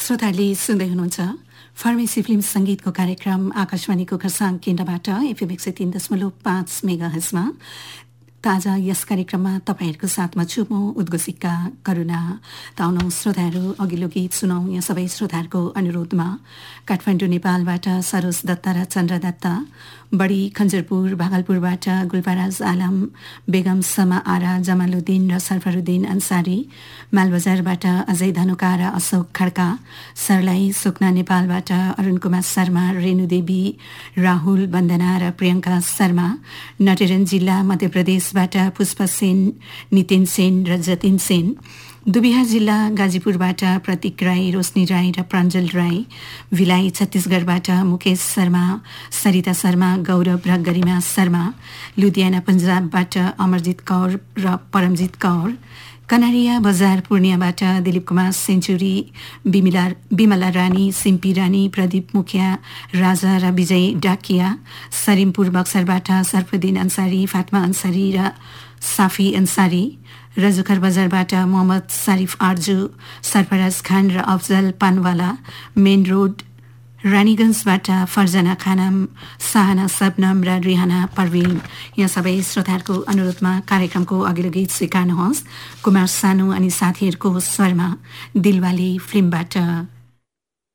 श्रोताले सुन्दै हुनुहुन्छ फार्मेसी फिल्म संगीतको कार्यक्रम आकाशवाणीको खरसाङ केन्द्रबाट एफएम 103.5 मेगाहर्जमा। ताजा यस कार्यक्रममा तपाईहरूको साथमा छु म उद्घोषिका करुणा। ताउनौ श्रोताहरू, अघिल्लो गीत सुनौ यहाँ सबै श्रोताहरूको अनुरोधमा। काठमाडौँ नेपालबाट सरोज दत्त र चन्द्र दत्त, बडी खन्जरपुर भागलपुरबाट गुलपराज आलम, बेगम समा आरा, जमालुद्दिन र सरफरुद्दिन अन्सारी, मालबजारबाट अजय धनुका र अशोक खड्का, सरलाई सुकना नेपालबाट अरुण कुमार शर्मा, रेणु देवी, राहुल वन्दना र प्रियङ्का शर्मा, नटेरन जिल्ला मध्य प्रदेशबाट पुष्प सेन, नितिन सेन र जतिन सेन, दुबिहा जिल्ला गाजीपुरबाट प्रतीक राई, रोशनी राई र प्राञ्जल राई, भिलाई छत्तीसगढबाट मुकेश शर्मा, सरिता शर्मा, गौरव र गरिमा शर्मा, लुधियाना पन्जाबबाट अमरजित कौर र परमजित कौर, कनारिया बजार पूर्णियाबाट दिलीप कुमार सेन्चुरी, बिमला रानी, सिम्पी रानी, प्रदीप मुखिया, राजा र विजय डाकिया, सरिमपुर बक्सरबाट सरफुद्दिन अन्सारी, फातमा अन्सारी र साफी अन्सारी, रजुखर बजारबाट मोहम्मद सारिफ आर्जु, सरफराज खान र अफजल पानवाला, मेन रोड रानीगञ्जबाट फर्जना खानम, साहना सबनम र रिहाना परवीन। यहाँ सबै श्रोताहरूको अनुरोधमा कार्यक्रमको अघिल्लो गीत स्वीकार्नुहोस्। कुमार सानु अनि साथीहरूको स्वरमा दिलवाले फिल्मबाट।